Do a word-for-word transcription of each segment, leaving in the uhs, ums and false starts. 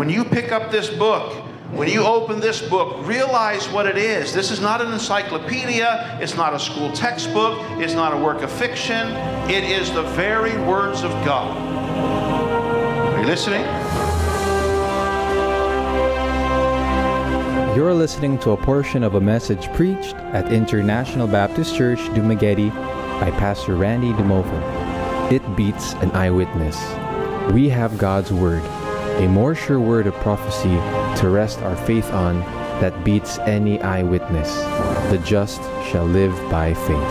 when you pick up this book, when you open this book, realize what it is. This is not an encyclopedia. It's not a school textbook. It's not a work of fiction. It is the very words of God. Are you listening? You're listening to a portion of a message preached at International Baptist Church, Dumaguete by Pastor Randy DeMova. It beats an eyewitness. We have God's Word, a more sure word of prophecy to rest our faith on that beats any eyewitness. The just shall live by faith.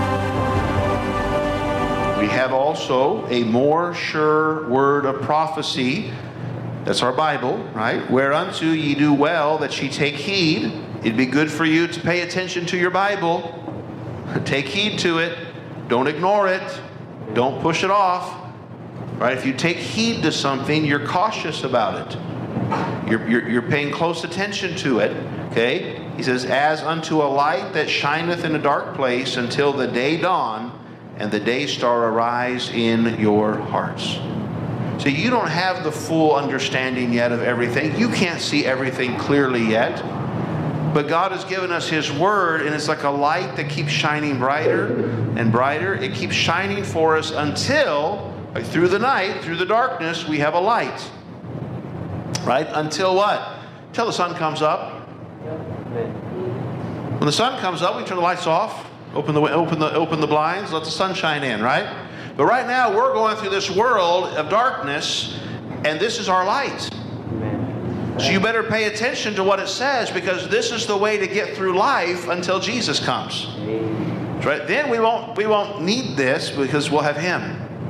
We have also a more sure word of prophecy. That's our Bible, right? Whereunto ye do well that ye take heed. It'd be good for you to pay attention to your Bible. Take heed to it. Don't ignore it. Don't push it off. Right? If you take heed to something, you're cautious about it. You're, you're, you're paying close attention to it. Okay? He says, as unto a light that shineth in a dark place until the day dawn and the day star arise in your hearts. So you don't have the full understanding yet of everything. You can't see everything clearly yet. But God has given us His Word, and it's like a light that keeps shining brighter and brighter. It keeps shining for us until, like through the night, through the darkness, we have a light. Right? Until what? Until the sun comes up. When the sun comes up, we turn the lights off, open the open the open the blinds, let the sun shine in, right? But right now, we're going through this world of darkness, and this is our light. So you better pay attention to what it says, because this is the way to get through life until Jesus comes. Right? Then we won't we won't need this, because we'll have Him.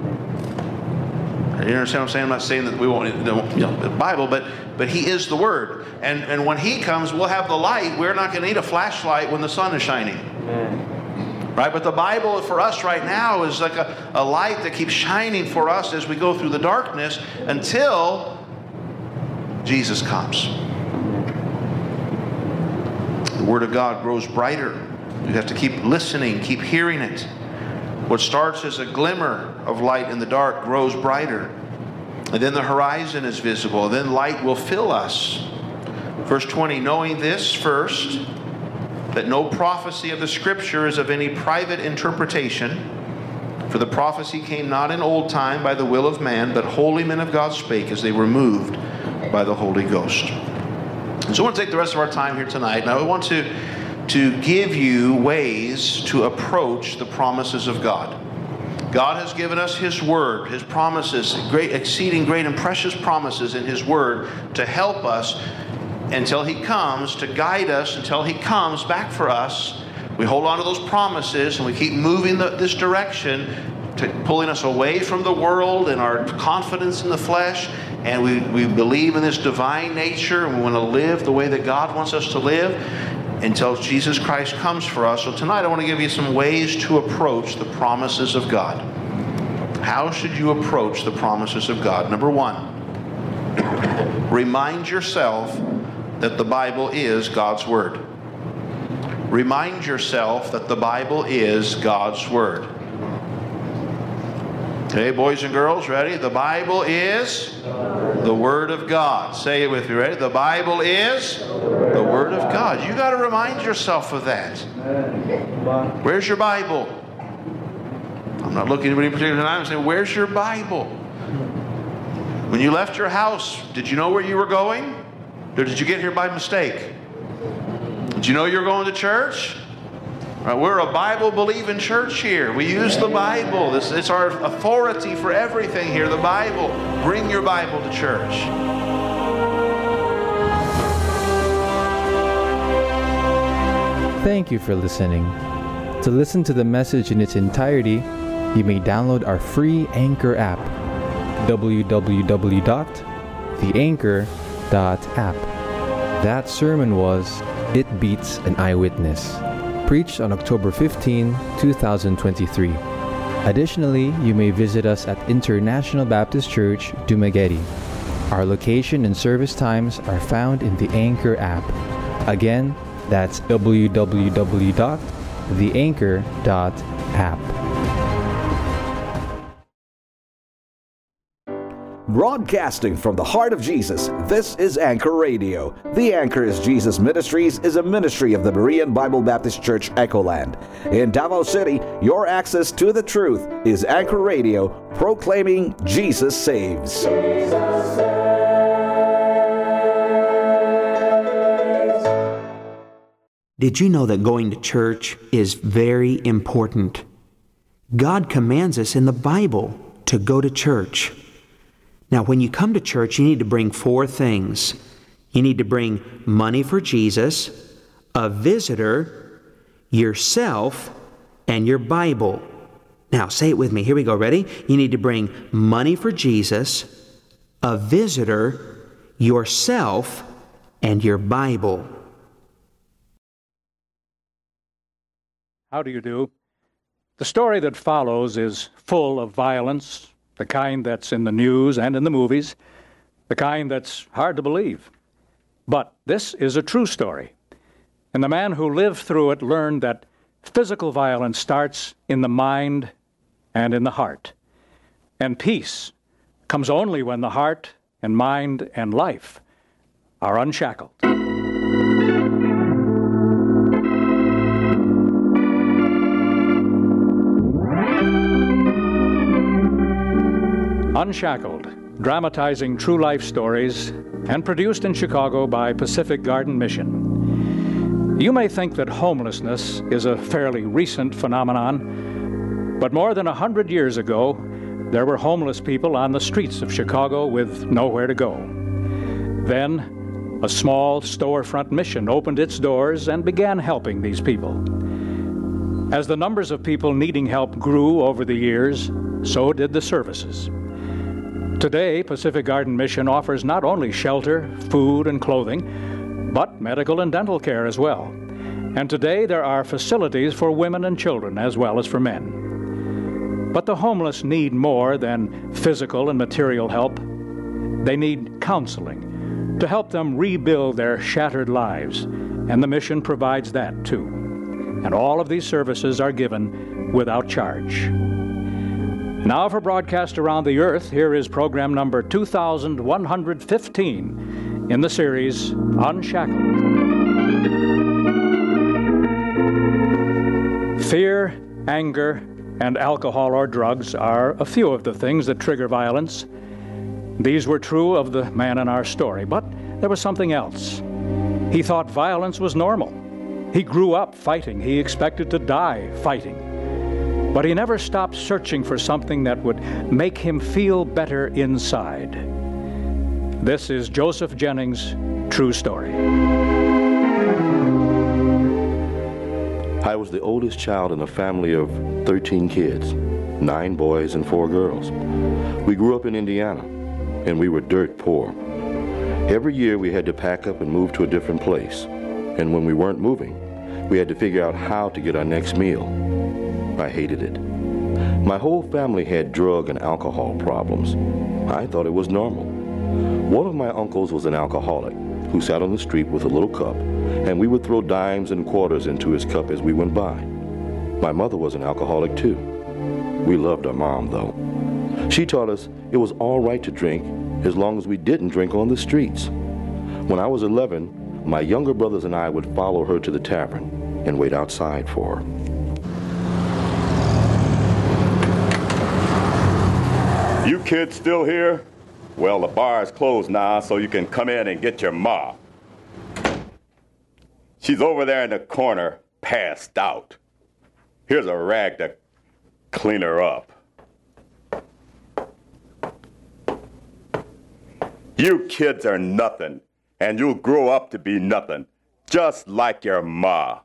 You understand what I'm saying? I'm not saying that we won't, you know, the Bible, but but He is the Word. And and when He comes, we'll have the light. We're not going to need a flashlight when the sun is shining. Amen. Right? But the Bible for us right now is like a, a light that keeps shining for us as we go through the darkness until Jesus comes. The Word of God grows brighter. You have to keep listening, keep hearing it. What starts as a glimmer of light in the dark grows brighter. And then the horizon is visible. Then light will fill us. Verse twenty, knowing this first, that no prophecy of the Scripture is of any private interpretation. For the prophecy came not in old time by the will of man, but holy men of God spake as they were moved by the Holy Ghost. And so I want to take the rest of our time here tonight, and I want to, to give you ways to approach the promises of God. God has given us His Word, His promises, great, exceeding great and precious promises in His Word to help us until He comes, to guide us until He comes back for us. We hold on to those promises and we keep moving the, this direction, to pulling us away from the world and our confidence in the flesh. And we, we believe in this divine nature, and we want to live the way that God wants us to live until Jesus Christ comes for us. So tonight I want to give you some ways to approach the promises of God. How should you approach the promises of God? Number one, remind yourself that the Bible is God's Word. Remind yourself that the Bible is God's Word. Okay, boys and girls, ready? The Bible is the Word of God. Say it with me, ready? The Bible is the Word of God. You got to remind yourself of that. Where's your Bible? I'm not looking at anybody in particular tonight. I'm saying, where's your Bible? When you left your house, did you know where you were going? Or did you get here by mistake? Did you know you were going to church? Right, we're a Bible-believing church here. We use the Bible. This, it's our authority for everything here, the Bible. Bring your Bible to church. Thank you for listening. To listen to the message in its entirety, you may download our free Anchor app, w w w dot the anchor dot app. That sermon was It Beats an Eyewitness, preached on October fifteenth, twenty twenty-three. Additionally, you may visit us at International Baptist Church, Dumaguete. Our location and service times are found in the Anchor app. Again, that's w w w dot the anchor dot app. Broadcasting from the heart of Jesus, this is Anchor Radio. The Anchor is Jesus Ministries is a ministry of the Berean Bible Baptist Church, Echoland. In Davao City, your access to the truth is Anchor Radio, proclaiming Jesus saves. Jesus saves. Did you know that going to church is very important? God commands us in the Bible to go to church. Now, when you come to church, you need to bring four things. You need to bring money for Jesus, a visitor, yourself, and your Bible. Now, say it with me. Here we go. Ready? You need to bring money for Jesus, a visitor, yourself, and your Bible. How do you do? The story that follows is full of violence, the kind that's in the news and in the movies, the kind that's hard to believe. But this is a true story. And the man who lived through it learned that physical violence starts in the mind and in the heart. And peace comes only when the heart and mind and life are unshackled. Unshackled, dramatizing true life stories, and produced in Chicago by Pacific Garden Mission. You may think that homelessness is a fairly recent phenomenon, but more than a hundred years ago, there were homeless people on the streets of Chicago with nowhere to go. Then, a small storefront mission opened its doors and began helping these people. As the numbers of people needing help grew over the years, so did the services. Today, Pacific Garden Mission offers not only shelter, food, and clothing, but medical and dental care as well. And today there are facilities for women and children as well as for men. But the homeless need more than physical and material help. They need counseling to help them rebuild their shattered lives, and the mission provides that too. And all of these services are given without charge. Now for broadcast around the earth, here is program number two thousand one hundred fifteen in the series Unshackled. Fear, anger, and alcohol or drugs are a few of the things that trigger violence. These were true of the man in our story, but there was something else. He thought violence was normal. He grew up fighting. He expected to die fighting. But he never stopped searching for something that would make him feel better inside. This is Joseph Jennings' true story. I was the oldest child in a family of thirteen kids, nine boys and four girls. We grew up in Indiana, and we were dirt poor. Every year we had to pack up and move to a different place. And when we weren't moving, we had to figure out how to get our next meal. I hated it. My whole family had drug and alcohol problems. I thought it was normal. One of my uncles was an alcoholic who sat on the street with a little cup, and we would throw dimes and quarters into his cup as we went by. My mother was an alcoholic too. We loved our mom, though. She taught us it was all right to drink as long as we didn't drink on the streets. When I was eleven, my younger brothers and I would follow her to the tavern and wait outside for her. You kids still here? Well, the bar is closed now, so you can come in and get your ma. She's over there in the corner, passed out. Here's a rag to clean her up. You kids are nothing, and you'll grow up to be nothing, just like your ma.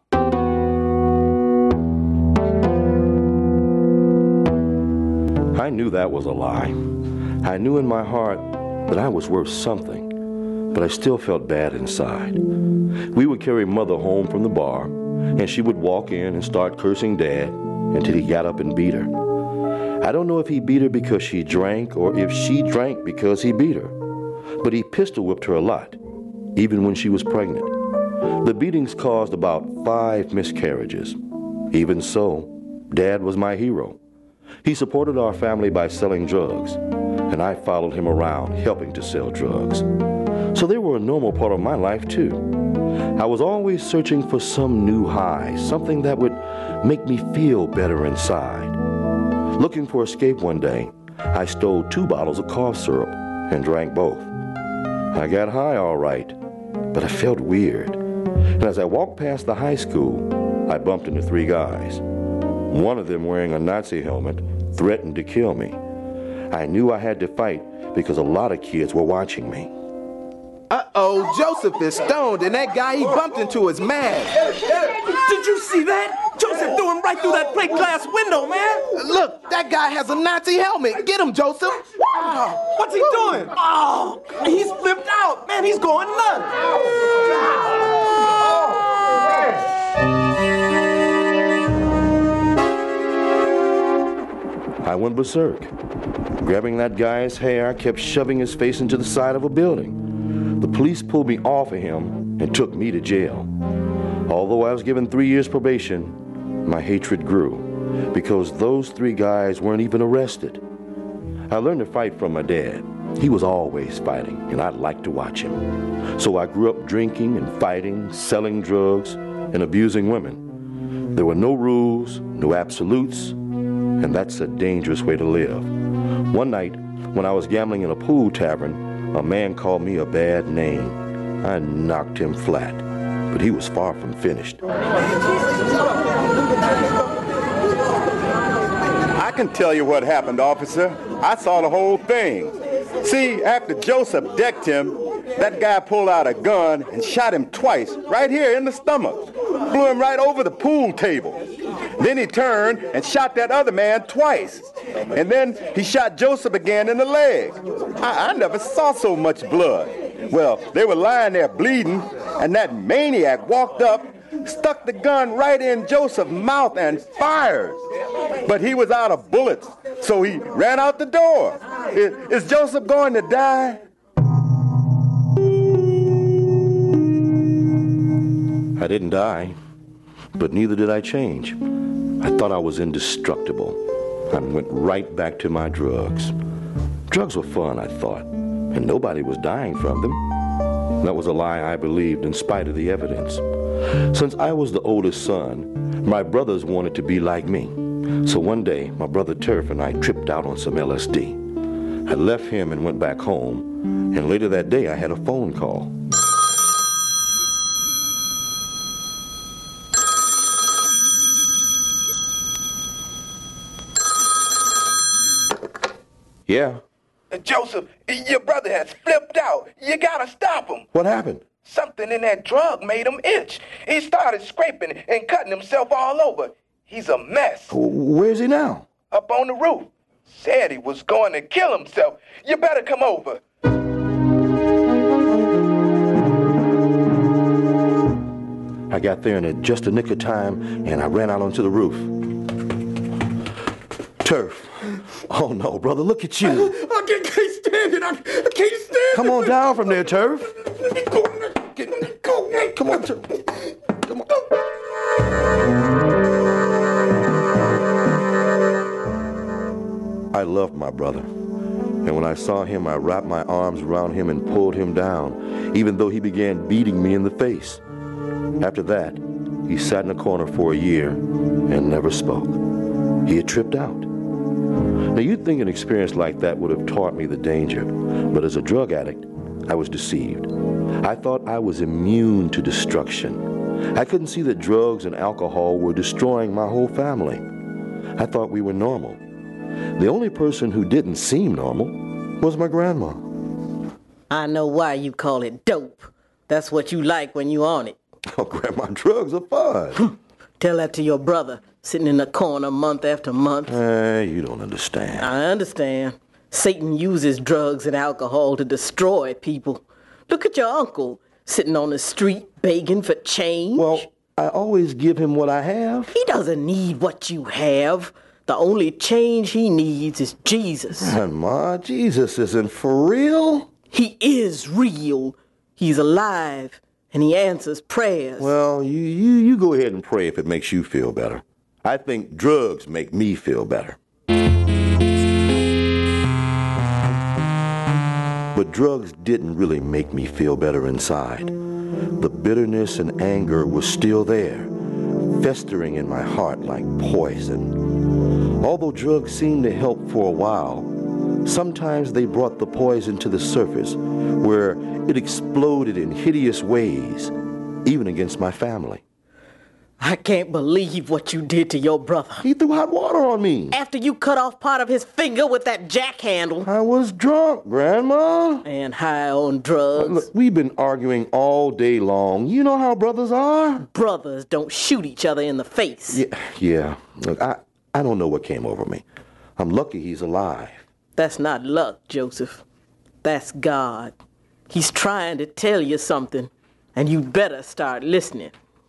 I knew that was a lie. I knew in my heart that I was worth something, but I still felt bad inside. We would carry Mother home from the bar, and she would walk in and start cursing Dad until he got up and beat her. I don't know if he beat her because she drank or if she drank because he beat her, but he pistol whipped her a lot, even when she was pregnant. The beatings caused about five miscarriages. Even so, Dad was my hero. He supported our family by selling drugs, and I followed him around, helping to sell drugs. So they were a normal part of my life, too. I was always searching for some new high, something that would make me feel better inside. Looking for escape one day, I stole two bottles of cough syrup and drank both. I got high all right, but I felt weird. And as I walked past the high school, I bumped into three guys. One of them, wearing a Nazi helmet, threatened to kill me. I knew I had to fight because a lot of kids were watching me. Uh-oh, Joseph is stoned, and that guy he bumped into is mad. Did you see that? Joseph threw him right through that plate glass window, man. Look, that guy has a Nazi helmet. Get him, Joseph. Oh, what's he doing? Oh, he's flipped out. Man, he's going nuts. I went berserk. Grabbing that guy's hair, I kept shoving his face into the side of a building. The police pulled me off of him and took me to jail. Although I was given three years probation, my hatred grew because those three guys weren't even arrested. I learned to fight from my dad. He was always fighting, and I liked to watch him. So I grew up drinking and fighting, selling drugs, and abusing women. There were no rules, no absolutes, and that's a dangerous way to live. One night, when I was gambling in a pool tavern, a man called me a bad name. I knocked him flat, but he was far from finished. I can tell you what happened, officer. I saw the whole thing. See, after Joseph decked him, that guy pulled out a gun and shot him twice, right here in the stomach. Blew him right over the pool table. Then he turned and shot that other man twice. And then he shot Joseph again in the leg. I, I never saw so much blood. Well, they were lying there bleeding, and that maniac walked up, stuck the gun right in Joseph's mouth and fired. But he was out of bullets, so he ran out the door. Is, is Joseph going to die? I didn't die, but neither did I change. I thought I was indestructible. I went right back to my drugs. Drugs were fun, I thought, and nobody was dying from them. That was a lie I believed in spite of the evidence. Since I was the oldest son, my brothers wanted to be like me. So one day, my brother Turf and I tripped out on some L S D. I left him and went back home, and later that day I had a phone call. Yeah. Joseph, your brother has flipped out. You gotta stop him. What happened? Something in that drug made him itch. He started scraping and cutting himself all over. He's a mess. Where's he now? Up on the roof. Said he was going to kill himself. You better come over. I got there in just a nick of time, and I ran out onto the roof. Turf. Oh, no, brother, look at you. I can't, can't stand it. I, I can't stand it. Come on down from there, Turf. Let me go. Get, go. Hey, come on, Turf. Come on. I loved my brother. And when I saw him, I wrapped my arms around him and pulled him down, even though he began beating me in the face. After that, he sat in a corner for a year and never spoke. He had tripped out. Now, you'd think an experience like that would have taught me the danger, but as a drug addict, I was deceived. I thought I was immune to destruction. I couldn't see that drugs and alcohol were destroying my whole family. I thought we were normal. The only person who didn't seem normal was my grandma. I know why you call it dope. That's what you like when you on it. Oh, Grandma, drugs are fun. Tell that to your brother, sitting in the corner month after month. Hey, you don't understand. I understand. Satan uses drugs and alcohol to destroy people. Look at your uncle, sitting on the street begging for change. Well, I always give him what I have. He doesn't need what you have. The only change he needs is Jesus. Grandma, Jesus isn't for real. He is real. He's alive. And he answers prayers. Well, you, you, you go ahead and pray if it makes you feel better. I think drugs make me feel better. But drugs didn't really make me feel better inside. The bitterness and anger was still there, festering in my heart like poison. Although drugs seemed to help for a while, sometimes they brought the poison to the surface, where it exploded in hideous ways, even against my family. I can't believe what you did to your brother. He threw hot water on me. After you cut off part of his finger with that jack handle. I was drunk, Grandma. And high on drugs. Look, we've been arguing all day long. You know how brothers are. Brothers don't shoot each other in the face. Yeah, yeah. Look, I, I don't know what came over me. I'm lucky he's alive. That's not luck, Joseph. That's God. He's trying to tell you something, and you better start listening.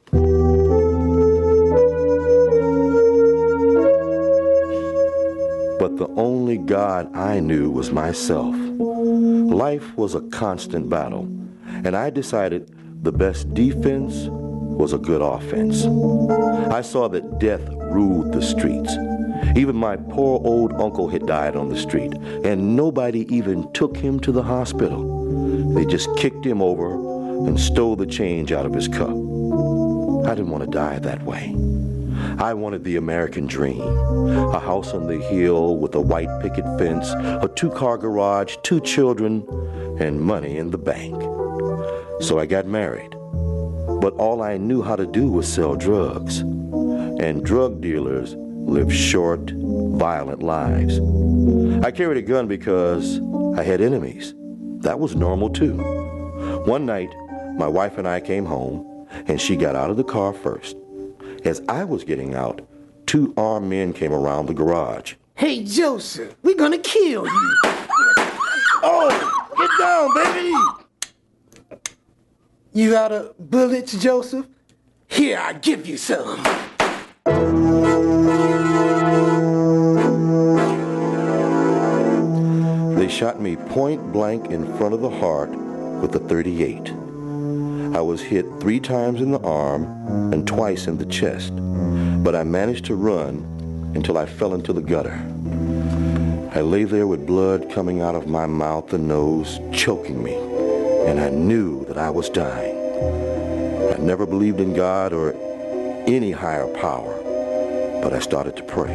But the only God I knew was myself. Life was a constant battle, and I decided the best defense was a good offense. I saw that death ruled the streets. Even my poor old uncle had died on the street, and nobody even took him to the hospital. They just kicked him over and stole the change out of his cup. I didn't want to die that way. I wanted the American dream. A house on the hill with a white picket fence, a two-car garage, two children, and money in the bank. So I got married. But all I knew how to do was sell drugs. And drug dealers live short, violent lives. I carried a gun because I had enemies. That was normal too. One night, my wife and I came home, and she got out of the car first. As I was getting out, two armed men came around the garage. Hey, Joseph, we're gonna kill you. Oh, get down, baby! You out of bullets, Joseph? Here, I give you some. They shot me point blank in front of the heart with a thirty-eight. I was hit three times in the arm and twice in the chest, but I managed to run until I fell into the gutter. I lay there with blood coming out of my mouth and nose, choking me, and I knew that I was dying. I never believed in God or any higher power, but I started to pray.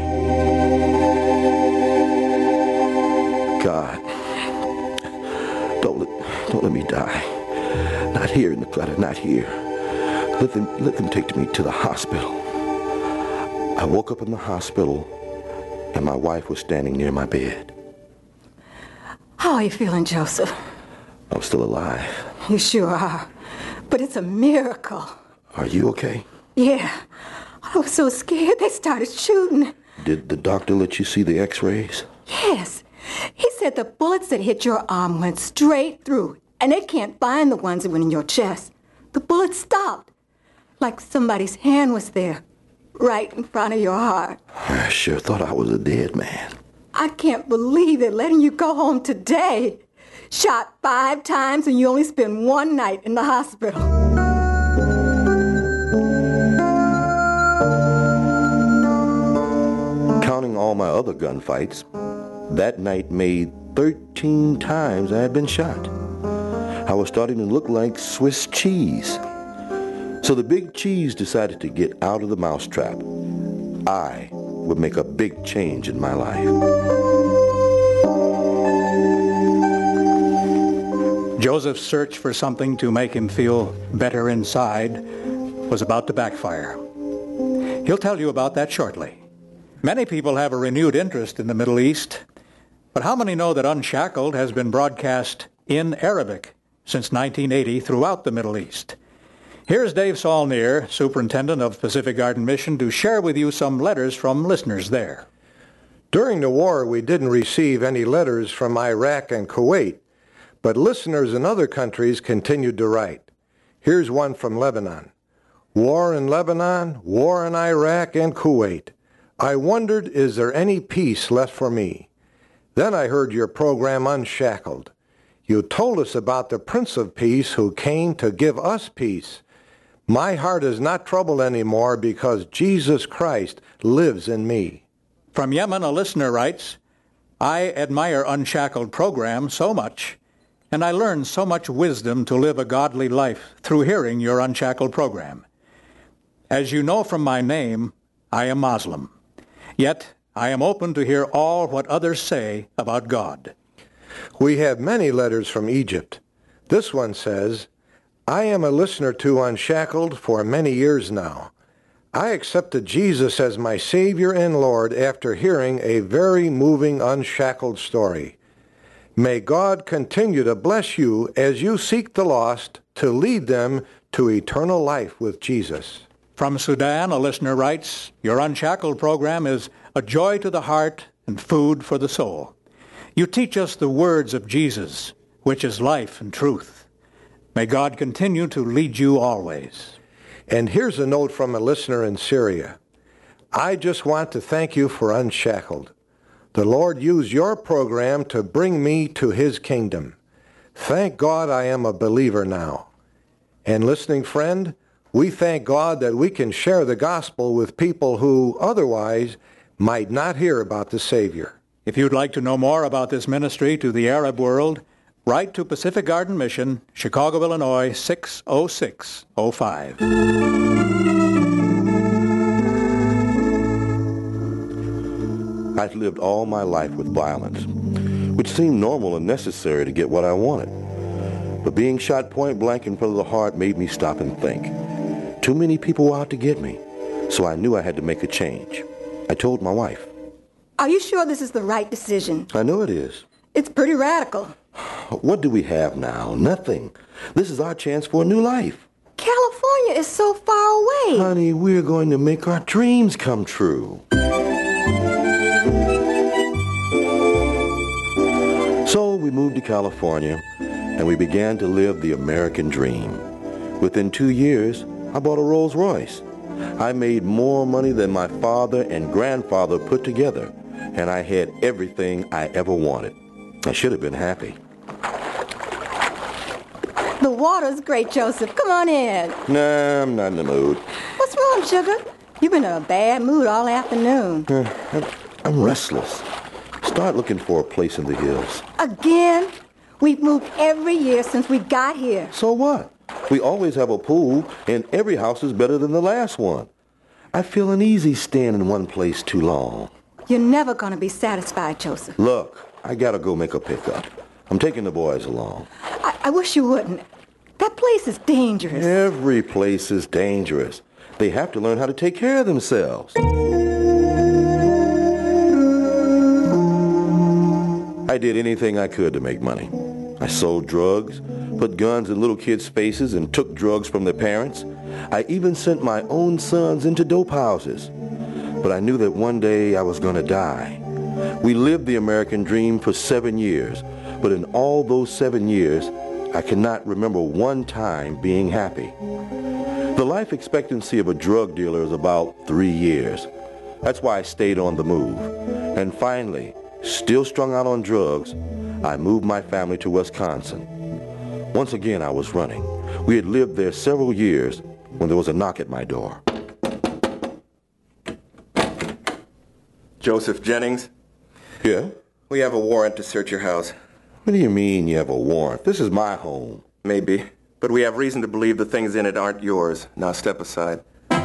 God, don't let, don't let me die. Not here in the gutter, not here. Let them, let them take me to the hospital. I woke up in the hospital, and my wife was standing near my bed. How are you feeling, Joseph? I'm still alive. You sure are. But it's a miracle. Are you okay? Yeah. I was so scared they started shooting. Did the doctor let you see the x-rays? Yes. He said the bullets that hit your arm went straight through, and they can't find the ones that went in your chest. The bullets stopped, like somebody's hand was there, right in front of your heart. I sure thought I was a dead man. I can't believe they're letting you go home today. Shot five times and you only spend one night in the hospital. Counting all my other gunfights, that night made thirteen times I had been shot. I was starting to look like Swiss cheese. So the big cheese decided to get out of the mousetrap. I would make a big change in my life. Joseph's search for something to make him feel better inside was about to backfire. He'll tell you about that shortly. Many people have a renewed interest in the Middle East, but how many know that Unshackled has been broadcast in Arabic since nineteen eighty throughout the Middle East? Here's Dave Saulnier, Superintendent of Pacific Garden Mission, to share with you some letters from listeners there. During the war, we didn't receive any letters from Iraq and Kuwait, but listeners in other countries continued to write. Here's one from Lebanon. War in Lebanon, war in Iraq and Kuwait. I wondered, is there any peace left for me? Then I heard your program Unshackled. You told us about the Prince of Peace who came to give us peace. My heart is not troubled anymore because Jesus Christ lives in me. From Yemen, a listener writes, I admire Unshackled program so much. and I learned so much wisdom to live a godly life through hearing your Unshackled program. As you know from my name, I am Muslim. Yet, I am open to hear all what others say about God. We have many letters from Egypt. This one says, I am a listener to Unshackled for many years now. I accepted Jesus as my Savior and Lord after hearing a very moving Unshackled story. May God continue to bless you as you seek the lost to lead them to eternal life with Jesus. From Sudan, a listener writes, your Unshackled program is a joy to the heart and food for the soul. You teach us the words of Jesus, which is life and truth. May God continue to lead you always. And here's a note from a listener in Syria. I just want to thank you for Unshackled. The Lord used your program to bring me to His kingdom. Thank God I am a believer now. And listening friend, we thank God that we can share the gospel with people who otherwise might not hear about the Savior. If you'd like to know more about this ministry to the Arab world, write to Pacific Garden Mission, Chicago, Illinois, six oh six oh five. I'd lived all my life with violence, which seemed normal and necessary to get what I wanted. But being shot point blank in front of the heart made me stop and think. Too many people were out to get me, so I knew I had to make a change. I told my wife. Are you sure this is the right decision? I know it is. It's pretty radical. What do we have now? Nothing. This is our chance for a new life. California is so far away. Honey, we're going to make our dreams come true. So we moved to California, and we began to live the American dream. Within two years, I bought a Rolls Royce. I made more money than my father and grandfather put together, and I had everything I ever wanted. I should have been happy. The water's great, Joseph. Come on in. Nah, I'm not in the mood. What's wrong, sugar? You've been in a bad mood all afternoon. Uh, I'm, I'm restless. Start looking for a place in the hills. Again? We've moved every year since we got here. So what? We always have a pool, and every house is better than the last one. I feel uneasy staying in one place too long. You're never going to be satisfied, Joseph. Look, I gotta go make a pickup. I'm taking the boys along. I, I wish you wouldn't. That place is dangerous. Every place is dangerous. They have to learn how to take care of themselves. I did anything I could to make money. I sold drugs, put guns in little kids' faces, and took drugs from their parents. I even sent my own sons into dope houses. But I knew that one day I was going to die. We lived the American dream for seven years, but in all those seven years, I cannot remember one time being happy. The life expectancy of a drug dealer is about three years. That's why I stayed on the move. And finally, still strung out on drugs, I moved my family to Wisconsin. Once again, I was running. We had lived there several years when there was a knock at my door. Joseph Jennings? Yeah? We have a warrant to search your house. What do you mean you have a warrant? This is my home. Maybe, but we have reason to believe the things in it aren't yours. Now step aside.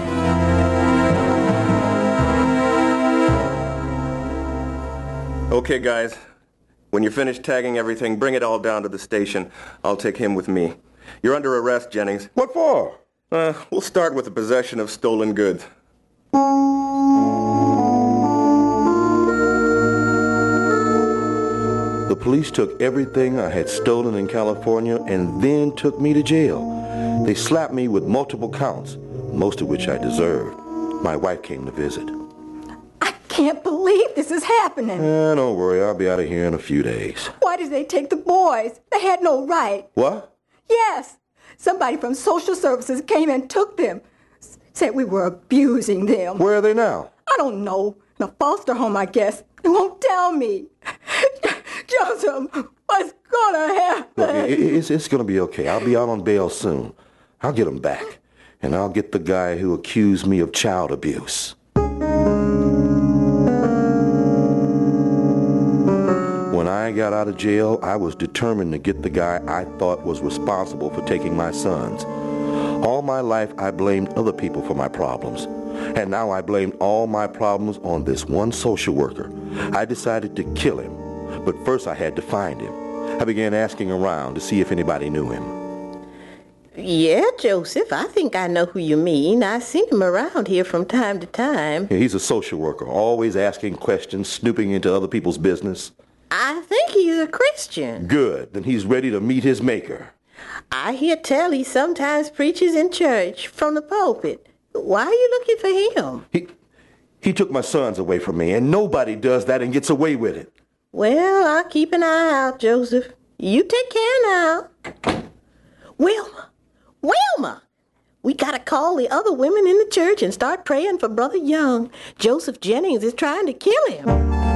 Okay, guys. When you're finished tagging everything, bring it all down to the station. I'll take him with me. You're under arrest, Jennings. What for? Uh, we'll start with the possession of stolen goods. The police took everything I had stolen in California and then took me to jail. They slapped me with multiple counts, most of which I deserved. My wife came to visit. I can't believe this is happening. Eh, don't worry, I'll be out of here in a few days. Why did they take the boys? They had no right. What? Yes. Somebody from social services came and took them. S- said we were abusing them. Where are they now? I don't know. In a foster home, I guess. They won't tell me. Joseph, what's gonna happen? Look, it, it's, it's gonna be okay. I'll be out on bail soon. I'll get them back. And I'll get the guy who accused me of child abuse. When I I got out of jail, I was determined to get the guy I thought was responsible for taking my sons. All my life, I blamed other people for my problems. And now I blamed all my problems on this one social worker. I decided to kill him, but first I had to find him. I began asking around to see if anybody knew him. Yeah, Joseph, I think I know who you mean. I've seen him around here from time to time. Yeah, he's a social worker, always asking questions, snooping into other people's business. I think he's a Christian. Good, then he's ready to meet his maker. I hear tell he sometimes preaches in church from the pulpit. Why are you looking for him? He, he took my sons away from me, and nobody does that and gets away with it. Well, I'll keep an eye out, Joseph. You take care now. Wilma! Wilma! We gotta call the other women in the church and start praying for Brother Young. Joseph Jennings is trying to kill him.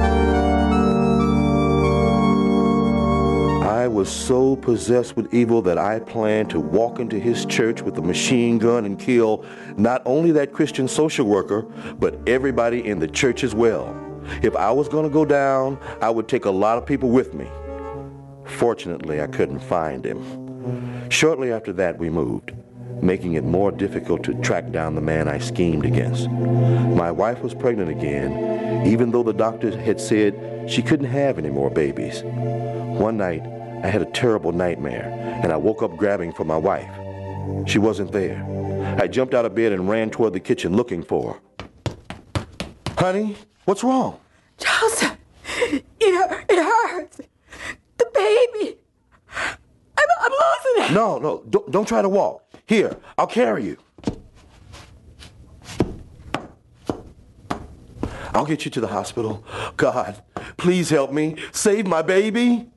I was so possessed with evil that I planned to walk into his church with a machine gun and kill not only that Christian social worker, but everybody in the church as well. If I was going to go down, I would take a lot of people with me. Fortunately, I couldn't find him. Shortly after that, we moved, making it more difficult to track down the man I schemed against. My wife was pregnant again, even though the doctor had said she couldn't have any more babies. One night, I had a terrible nightmare, and I woke up grabbing for my wife. She wasn't there. I jumped out of bed and ran toward the kitchen looking for her. Honey, what's wrong? Joseph, it, it hurts. The baby. I'm, I'm losing it. No, no, don't, don't try to walk. Here, I'll carry you. I'll get you to the hospital. God, please help me. Save my baby.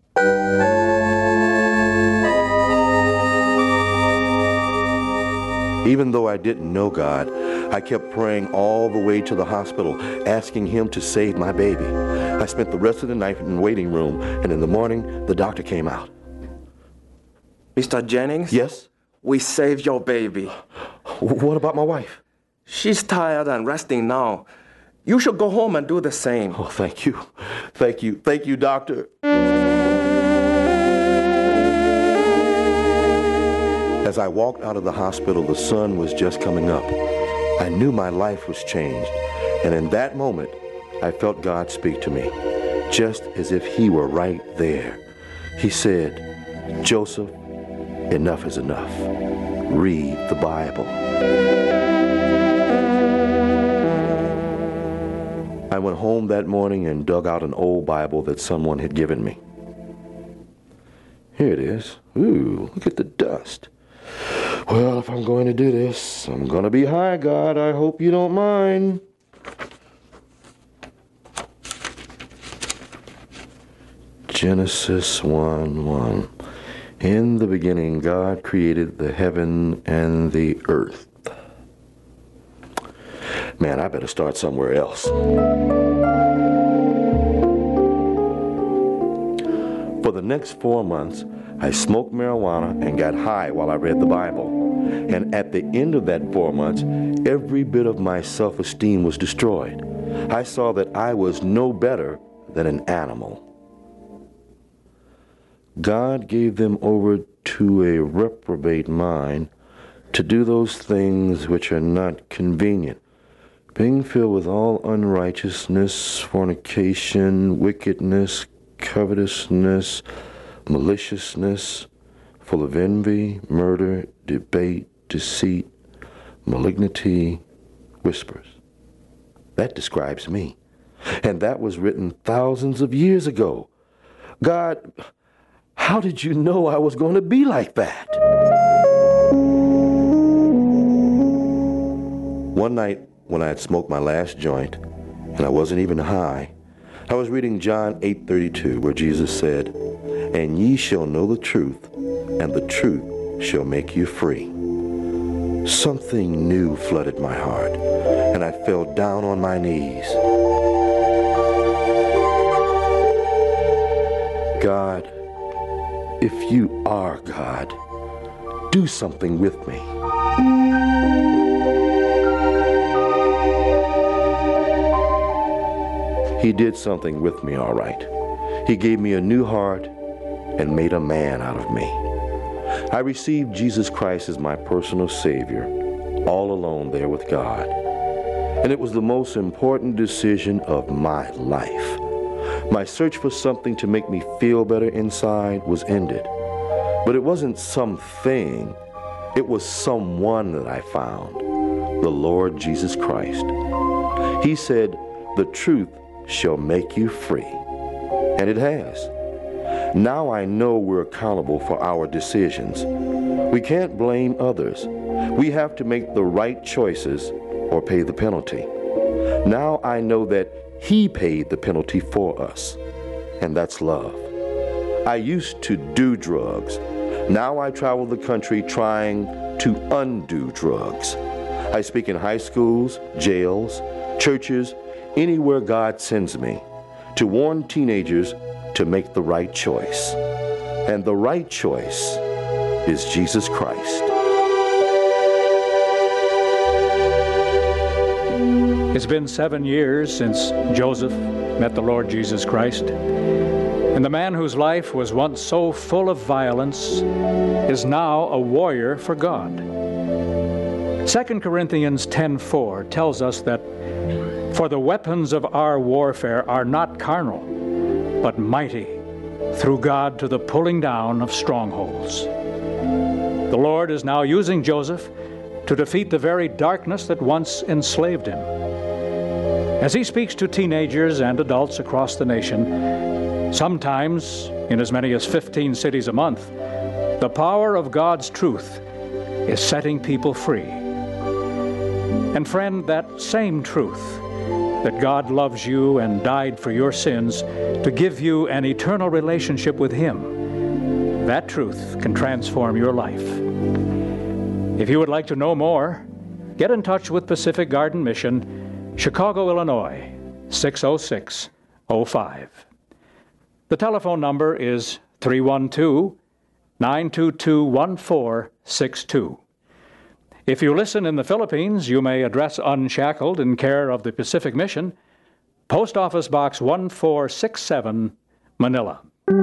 Even though I didn't know God, I kept praying all the way to the hospital, asking him to save my baby. I spent the rest of the night in the waiting room, and in the morning, the doctor came out. Mister Jennings? Yes? We saved your baby. What about my wife? She's tired and resting now. You should go home and do the same. Oh, thank you. Thank you. Thank you, doctor. As I walked out of the hospital, the sun was just coming up. I knew my life was changed, and in that moment, I felt God speak to me, just as if he were right there. He said, Joseph, enough is enough. Read the Bible. I went home that morning and dug out an old Bible that someone had given me. Here it is. Ooh, look at the dust. Well, if I'm going to do this, I'm going to be high, God. I hope you don't mind. Genesis one one. In the beginning, God created the heaven and the earth. Man, I better start somewhere else. For the next four months, I smoked marijuana and got high while I read the Bible. And at the end of that four months, every bit of my self-esteem was destroyed. I saw that I was no better than an animal. God gave them over to a reprobate mind to do those things which are not convenient, being filled with all unrighteousness, fornication, wickedness, covetousness, maliciousness, full of envy, murder, debate, deceit, malignity, whispers. That describes me. And that was written thousands of years ago. God, how did you know I was going to be like that? One night when I had smoked my last joint, and I wasn't even high, I was reading John eight thirty-two, where Jesus said, "And ye shall know the truth, and the truth shall make you free." Something new flooded my heart, and I fell down on my knees. God, if you are God, do something with me. He did something with me, all right. He gave me a new heart and made a man out of me. I received Jesus Christ as my personal Savior, all alone there with God. And it was the most important decision of my life. My search for something to make me feel better inside was ended. But it wasn't something, it was someone that I found, the Lord Jesus Christ. He said, "The truth shall make you free." And it has. Now I know we're accountable for our decisions. We can't blame others. We have to make the right choices or pay the penalty. Now I know that He paid the penalty for us, and that's love. I used to do drugs. Now I travel the country trying to undo drugs. I speak in high schools, jails, churches, anywhere God sends me, to warn teenagers to make the right choice. And the right choice is Jesus Christ. It's been seven years since Joseph met the Lord Jesus Christ. And the man whose life was once so full of violence is now a warrior for God. Second Corinthians ten four tells us that, "For the weapons of our warfare are not carnal, but mighty through God to the pulling down of strongholds." The Lord is now using Joseph to defeat the very darkness that once enslaved him. As he speaks to teenagers and adults across the nation, sometimes in as many as fifteen cities a month, the power of God's truth is setting people free. And friend, that same truth, that God loves you and died for your sins to give you an eternal relationship with Him, that truth can transform your life. If you would like to know more, get in touch with Pacific Garden Mission, Chicago, Illinois, six oh six oh five. The telephone number is three one two, nine two two, one four six two. If you listen in the Philippines, you may address Unshackled in care of the Pacific Mission, Post Office Box one four six seven, Manila.